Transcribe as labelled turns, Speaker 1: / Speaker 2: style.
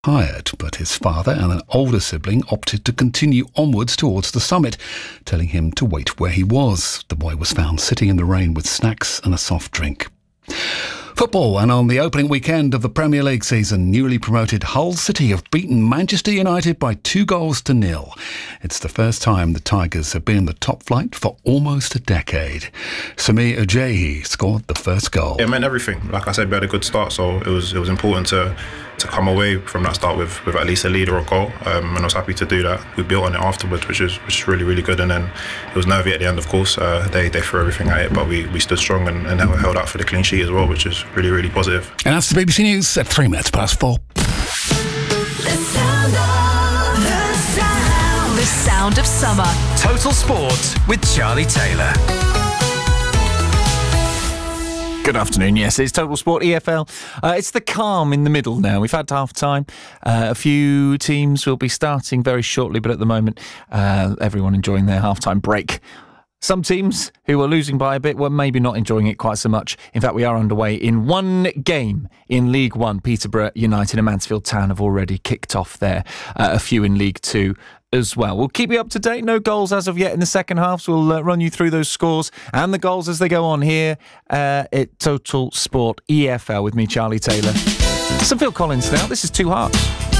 Speaker 1: Tired, but his father and an older sibling opted to continue onwards towards the summit, telling him to wait where he was. The boy was found sitting in the rain with snacks and a soft drink. Football, and on the opening weekend of the Premier League season, newly promoted Hull City have beaten Manchester United by 2-0. It's the first time the Tigers have been in the top flight for almost a decade. Sami Ajayi scored the first goal.
Speaker 2: It meant everything. Like I said, we had a good start, so it was important to come away from that start with at least a lead or a goal, and I was happy to do that. We built on it afterwards, which is really, really good, and then it was nervy at the end, of course. They threw everything at it, but we stood strong and held out for the clean sheet as well, which is really, really positive.
Speaker 1: And that's the BBC News at 4:03.
Speaker 3: The sound of summer.
Speaker 4: Total Sport with Charlie Taylor. Good afternoon. Yes, it's Total Sport EFL. It's the calm in the middle now. We've had half time. A few teams will be starting very shortly, but at the moment, everyone enjoying their half-time break. Some teams who are losing by a bit were maybe not enjoying it quite so much. In fact, we are underway in one game in League One. Peterborough United and Mansfield Town have already kicked off there. A few in League Two as well. We'll keep you up to date. No goals as of yet in the second half, so we'll run you through those scores and the goals as they go on here at Total Sport EFL with me, Charlie Taylor. Some Phil Collins now. This is Two Hearts.